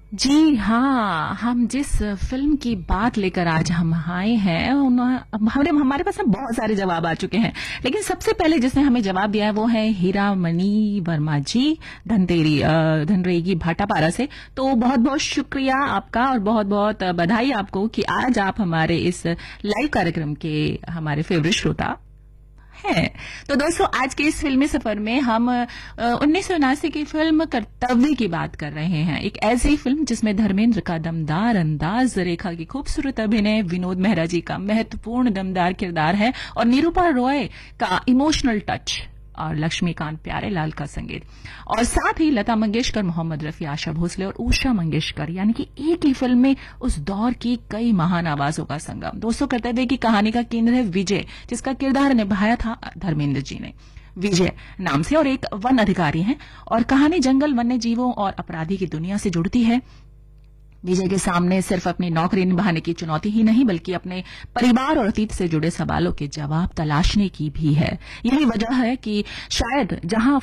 जी हाँ, हम जिस फ़िल्म की बात लेकर आज हम आए हैं, हमारे पास ना बहुत सारे जवाब आ चुके हैं। लेकिन सबसे पहले जिसने हमें जवाब दिया है वो है हीरामणि वर्मा जी, धनरेगी भाटापारा से। तो बहुत-बहुत शुक्रिया आपका और बहुत-बहुत बधाई आपको कि आज आप हमारे इस लाइव कार्यक्रम के हमारे फ़ेवरेट श्रोता है। तो दोस्तों, आज के इस फिल्मी सफर में हम 1979 की फिल्म कर्तव्य की बात कर रहे हैं। एक ऐसी फिल्म जिसमें धर्मेंद्र का दमदार अंदाज, रेखा की खूबसूरत अभिनय, विनोद मेहरा जी का महत्वपूर्ण दमदार किरदार है और निरूपा रॉय का इमोशनल टच और लक्ष्मीकांत प्यारेलाल का संगीत और साथ ही लता मंगेशकर, मोहम्मद रफी, आशा भोसले और उषा मंगेशकर, यानी कि एक ही फिल्म में उस दौर की कई महान आवाजों का संगम। दोस्तों, कर्तव्य की कहानी का केंद्र है विजय, जिसका किरदार निभाया था धर्मेंद्र जी ने। विजय नाम से और एक वन अधिकारी हैं और कहानी जंगल, वन्य जीवों और अपराधी की दुनिया से जुड़ती है। विजय के सामने सिर्फ अपनी नौकरी निभाने की चुनौती ही नहीं, बल्कि अपने परिवार और अतीत से जुड़े सवालों के जवाब तलाशने की भी है। यही वजह है कि शायद जहां